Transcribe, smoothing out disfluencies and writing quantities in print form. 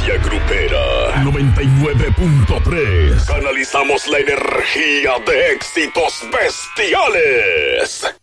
Media Grupera 99.3. Canalizamos la energía de éxitos bestiales.